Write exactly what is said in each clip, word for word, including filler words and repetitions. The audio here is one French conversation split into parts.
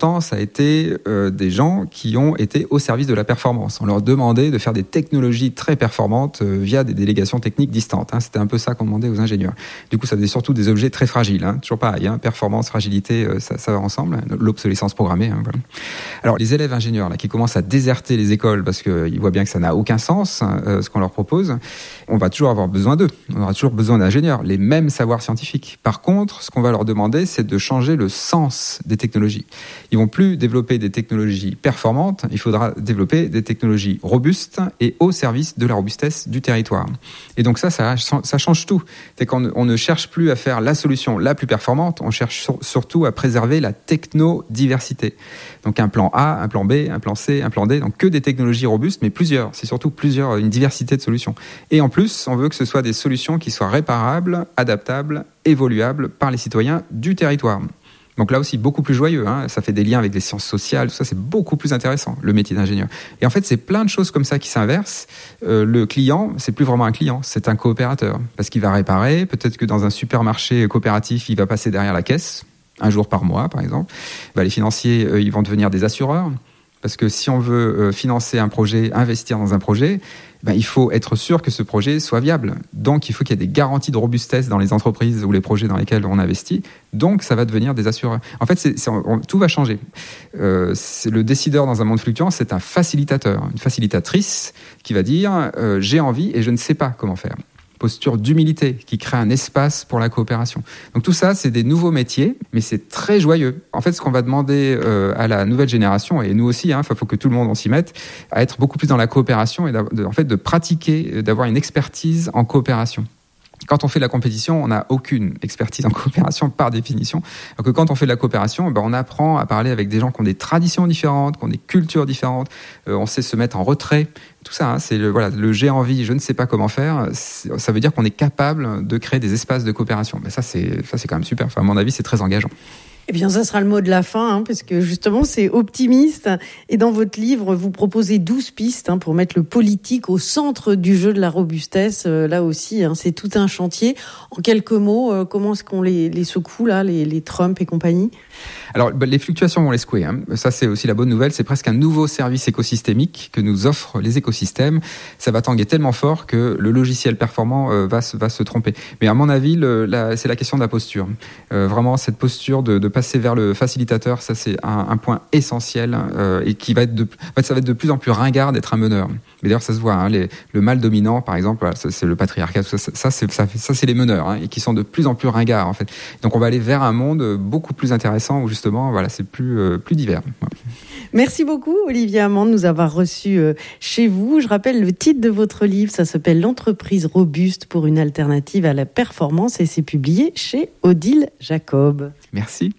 longtemps, ça a été euh, des gens qui ont été au service de la performance. On leur demandait de faire des technologies très performantes euh, via des délégations techniques distantes. Hein. C'était un peu ça qu'on demandait aux ingénieurs. Du coup, ça faisait surtout des objets très fragiles. Hein. Toujours pareil, hein. Performance, fragilité, euh, ça, ça va ensemble. L'obsolescence programmée. Hein, voilà. Alors, les élèves ingénieurs là, qui commencent à déserter les écoles parce qu'ils voient bien que ça n'a aucun sens, euh, ce qu'on leur propose, on va toujours avoir besoin d'eux. On aura toujours besoin d'ingénieurs, les mêmes savoirs scientifiques. Par contre, ce qu'on va leur demander, c'est de changer le sens des technologies. Ils vont plus développer des technologies performantes, il faudra développer des technologies robustes et au service de la robustesse du territoire. Et donc ça, ça, ça change tout. C'est qu'on on ne cherche plus à faire la solution la plus performante, on cherche sur, surtout à préserver la technodiversité. Donc un plan A, un plan B, un plan C, un plan D, donc que des technologies robustes, mais plusieurs. C'est surtout plusieurs, une diversité de solutions. Et en plus, on veut que ce soit des solutions qui soient réparables, adaptables, évoluables par les citoyens du territoire. Donc là aussi, beaucoup plus joyeux, hein. Ça fait des liens avec les sciences sociales, tout ça, c'est beaucoup plus intéressant, le métier d'ingénieur. Et en fait, c'est plein de choses comme ça qui s'inversent. Euh, le client, c'est plus vraiment un client, c'est un coopérateur. Parce qu'il va réparer, peut-être que dans un supermarché coopératif, il va passer derrière la caisse, un jour par mois, par exemple. Bah, les financiers, euh, ils vont devenir des assureurs. Parce que si on veut euh, financer un projet, investir dans un projet, ben, il faut être sûr que ce projet soit viable. Donc, il faut qu'il y ait des garanties de robustesse dans les entreprises ou les projets dans lesquels on investit. Donc, ça va devenir des assureurs. En fait, c'est, c'est, on, tout va changer. Euh, c'est le décideur dans un monde fluctuant, c'est un facilitateur, une facilitatrice qui va dire euh, « j'ai envie et je ne sais pas comment faire ». Posture d'humilité qui crée un espace pour la coopération. Donc tout ça, c'est des nouveaux métiers, mais c'est très joyeux. En fait, ce qu'on va demander euh, à la nouvelle génération, et nous aussi, il hein, faut que tout le monde on s'y mette, à être beaucoup plus dans la coopération et de, en fait, de pratiquer, d'avoir une expertise en coopération. Quand on fait de la compétition, on n'a aucune expertise en coopération par définition. Donc quand on fait de la coopération, ben on apprend à parler avec des gens qui ont des traditions différentes, qui ont des cultures différentes. Euh, on sait se mettre en retrait. Tout ça, hein, c'est le, voilà, le j'ai envie, je ne sais pas comment faire. Ça veut dire qu'on est capable de créer des espaces de coopération. Ben ça, c'est, ça, c'est quand même super. Enfin, à mon avis, c'est très engageant. Eh bien, ça sera le mot de la fin, hein, parce que justement, c'est optimiste. Et dans votre livre, vous proposez douze pistes hein, pour mettre le politique au centre du jeu de la robustesse. Euh, là aussi, hein, c'est tout un chantier. En quelques mots, euh, comment est-ce qu'on les, les secoue, là, les, les Trump et compagnie ? Alors, bah, les fluctuations vont les secouer. Hein. Ça, c'est aussi la bonne nouvelle. C'est presque un nouveau service écosystémique que nous offrent les écosystèmes. Ça va tanguer tellement fort que le logiciel performant euh, va, va se tromper. Mais à mon avis, le, la, c'est la question de la posture. Euh, vraiment, cette posture de, de passer vers le facilitateur, ça c'est un, un point essentiel euh, et qui va être de, en fait, ça va être de plus en plus ringard d'être un meneur. Mais d'ailleurs, ça se voit. Hein, les, le mâle dominant, par exemple, voilà, ça, c'est le patriarcat. Ça, ça, c'est, ça, ça, c'est les meneurs hein, et qui sont de plus en plus ringards en fait. Donc, on va aller vers un monde beaucoup plus intéressant où justement, voilà, c'est plus euh, plus divers. Voilà. Merci beaucoup, Olivier Amand, de nous avoir reçus euh, chez vous. Je rappelle le titre de votre livre, ça s'appelle « L'entreprise robuste pour une alternative à la performance » et c'est publié chez Odile Jacob. Merci.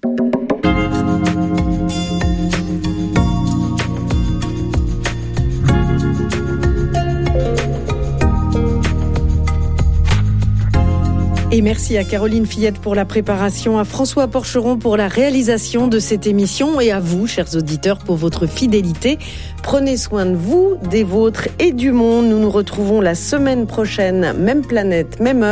Et merci à Caroline Fillette pour la préparation, à François Porcheron pour la réalisation de cette émission et à vous, chers auditeurs, pour votre fidélité. Prenez soin de vous, des vôtres et du monde. Nous nous retrouvons la semaine prochaine, même planète, même heure.